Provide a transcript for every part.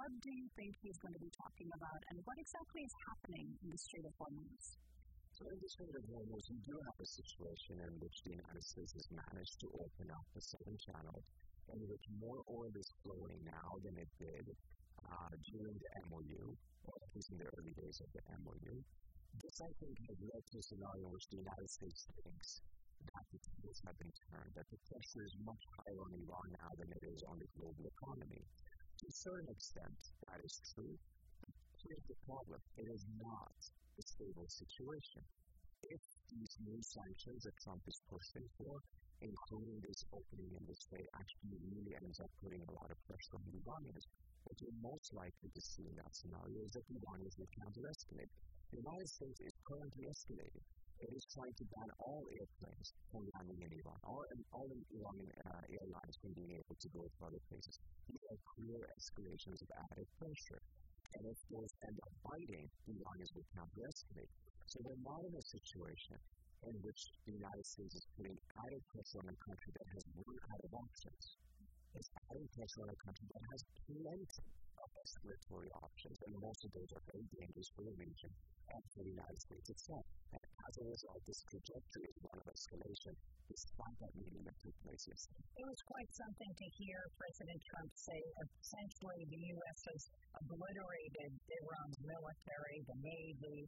What do you think he's going to be talking about, and what exactly is happening in the Strait of Hormuz? So in the Strait of Hormuz, we do have a situation in which the United States has managed to open up the southern channel, in which more oil is flowing now than it did during the MOU, or at least in the early days of the MOU. This, I think, has led to a scenario in which the United States thinks that the tables have been turned, that the pressure is much higher on Iran now than it is on the global economy. To a certain extent, that is true. Here's the problem. It is not a stable situation. If these new sanctions that Trump is pushing for, including this opening in the strait, actually really ends up putting a lot of pressure on the Iranians, what you're most likely to see in that scenario is that the Iranians will counter-escalate. The United States is currently escalating. It is trying to ban all airplanes from landing in Iran, all Iranian airlines from being able to go to other places. These are clear escalations of added pressure. And if those end up biting, the Iranians will counter-escalate. So we're not in a situation in which the United States is putting added pressure on a country that has run out of options. It's adding pressure on a country that has plenty of escalatory options, and most of those are very dangerous for the region and for the United States itself. And as a result, this trajectory is one of escalation, despite that meeting that took place yesterday. It was quite something to hear President Trump say essentially the U.S. has obliterated Iran's military, the Navy.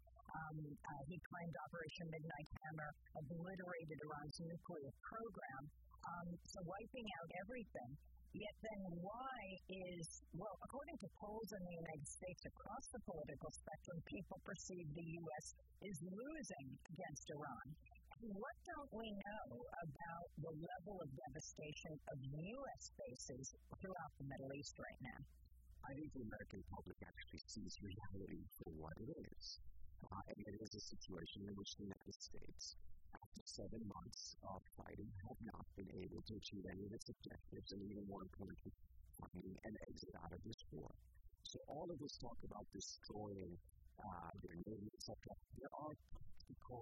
He claimed Operation Midnight Hammer obliterated Iran's nuclear program, so wiping out everything. Yet then why is, well, according to polls in the United States across the political spectrum, people perceive the U.S. is losing against Iran. And what don't we know about the level of devastation of U.S. bases throughout the Middle East right now? I think the American public actually sees reality for what it is. And it is a situation in which the United States, after 7 months of fighting, have not been able to achieve any of its objectives, and even more importantly, finding an exit out of this war. So all of this talk about destroying their navy, etc., there are practical